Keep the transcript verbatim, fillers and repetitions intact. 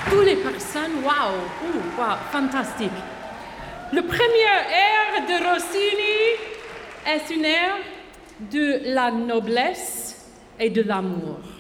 toutes les personnes, waouh, ouh, waouh, fantastique. Le premier air de Rossini est une air de la noblesse et de l'amour.